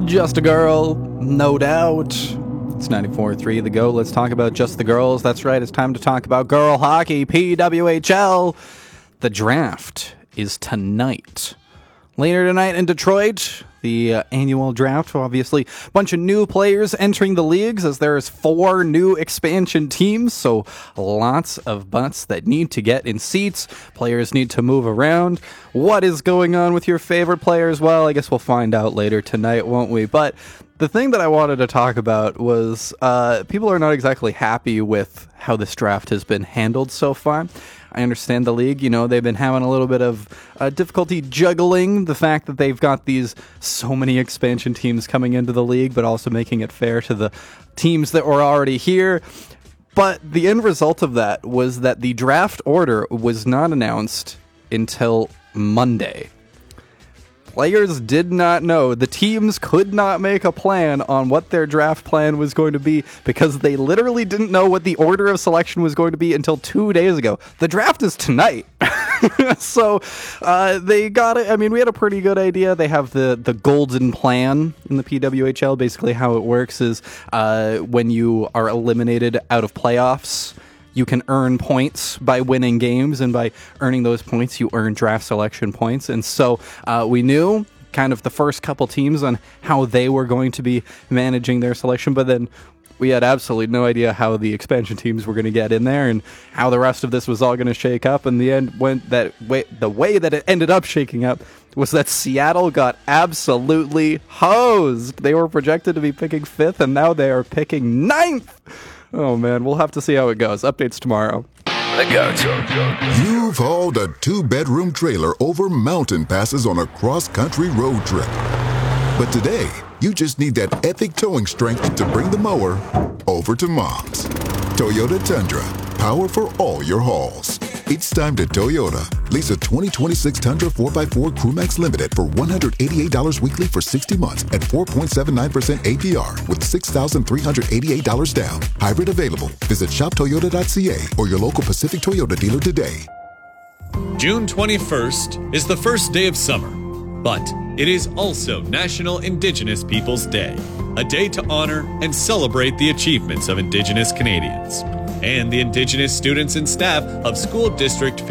Just a Girl, no doubt. It's 94.3 The Go. Let's talk about just the girls. That's right, it's time to talk about girl hockey, PWHL. The draft is tonight. Later tonight in Detroit, the annual draft, obviously. A bunch of new players entering the leagues as there is 4 new expansion teams, so lots of butts that need to get in seats. Players need to move around. What is going on with your favorite players? Well, I guess we'll find out later tonight, won't we? But the thing that I wanted to talk about was people are not exactly happy with how this draft has been handled so far. I understand the league, they've been having a little bit of difficulty juggling the fact that they've got so many expansion teams coming into the league, but also making it fair to the teams that were already here. But the end result of that was that the draft order was not announced until Monday. Players did not know. The teams could not make a plan on what their draft plan was going to be because they literally didn't know what the order of selection was going to be until 2 days ago. The draft is tonight. So they got it. I mean, we had a pretty good idea. They have the golden plan in the PWHL. Basically how it works is when you are eliminated out of playoffs, you can earn points by winning games, and by earning those points, you earn draft selection points. And so we knew kind of the first couple teams on how they were going to be managing their selection, but then we had absolutely no idea how the expansion teams were going to get in there and how the rest of this was all going to shake up. And the end went that way. The way that it ended up shaking up was that Seattle got absolutely hosed. They were projected to be picking 5th, and now they are picking 9th. Oh, man, we'll have to see how it goes. Updates tomorrow. The Go. You've hauled a 2-bedroom trailer over mountain passes on a cross-country road trip. But today, you just need that epic towing strength to bring the mower over to Mom's. Toyota Tundra, power for all your hauls. It's time to Toyota. Lease a 2026 Tundra 4x4 Crewmax Limited for $188 weekly for 60 months at 4.79% APR with $6,388 down. Hybrid available. Visit shoptoyota.ca or your local Pacific Toyota dealer today. June 21st is the first day of summer, but it is also National Indigenous Peoples Day, a day to honor and celebrate the achievements of Indigenous Canadians and the Indigenous students and staff of School District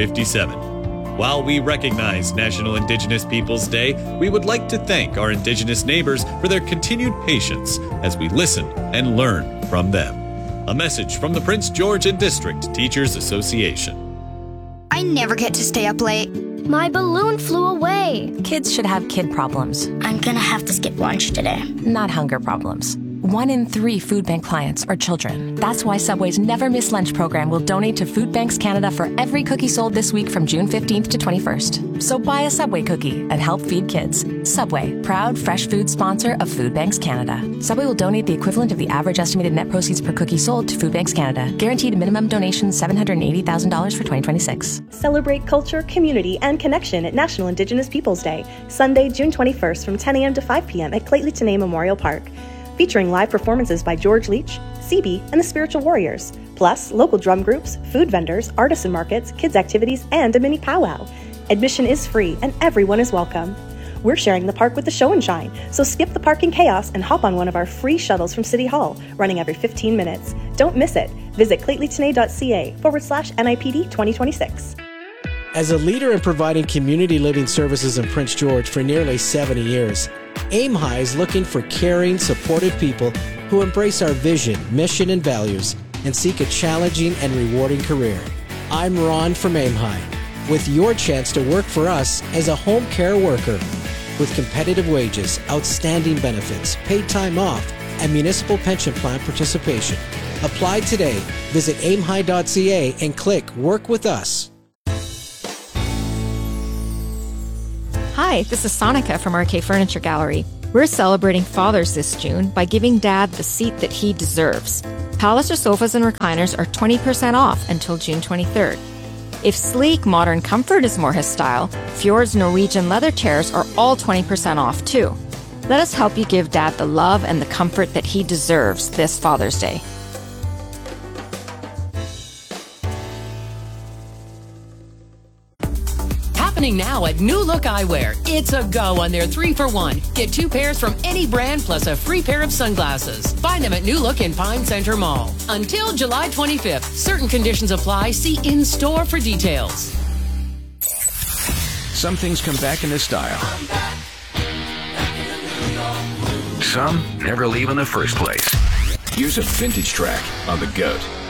57. While we recognize National Indigenous Peoples Day, we would like to thank our Indigenous neighbors for their continued patience as we listen and learn from them. A message from the Prince George and District Teachers Association. I never get to stay up late. My balloon flew away. Kids should have kid problems. I'm gonna have to skip lunch today. Not hunger problems. 1 in 3 food bank clients are children. That's why Subway's Never Miss Lunch program will donate to Food Banks Canada for every cookie sold this week from June 15th to 21st. So buy a Subway cookie and help feed kids. Subway, proud fresh food sponsor of Food Banks Canada. Subway will donate the equivalent of the average estimated net proceeds per cookie sold to Food Banks Canada. Guaranteed minimum donation $780,000 for 2026. Celebrate culture, community, and connection at National Indigenous Peoples Day, Sunday, June 21st from 10 a.m. to 5 p.m. at Claytley Tenay Memorial Park. Featuring live performances by George Leach, CB, and the Spiritual Warriors, plus local drum groups, food vendors, artisan markets, kids activities, and a mini powwow. Admission is free and everyone is welcome. We're sharing the park with the Show and Shine, so skip the parking chaos and hop on one of our free shuttles from City Hall, running every 15 minutes. Don't miss it. Visit claytleytenay.ca/NIPD 2026. As a leader in providing community living services in Prince George for nearly 70 years, Aim High is looking for caring, supportive people who embrace our vision, mission, and values and seek a challenging and rewarding career. I'm Ron from Aim High, with your chance to work for us as a home care worker. With competitive wages, outstanding benefits, paid time off, and municipal pension plan participation. Apply today. Visit aimhigh.ca and click Work With Us. Hi, this is Sonica from RK Furniture Gallery. We're celebrating Father's this June by giving Dad the seat that he deserves. Palliser sofas and recliners are 20% off until June 23rd. If sleek, modern comfort is more his style, Fjord's Norwegian leather chairs are all 20% off too. Let us help you give Dad the love and the comfort that he deserves this Father's Day. happening now at New Look Eyewear. It's a go on their 3-for-1. Get 2 pairs from any brand plus a free pair of sunglasses. Find them at New Look in Pine Center Mall. Until July 25th. Certain conditions apply. See in-store for details. Some things come back into style. Some never leave in the first place. Use a vintage track on the GOAT.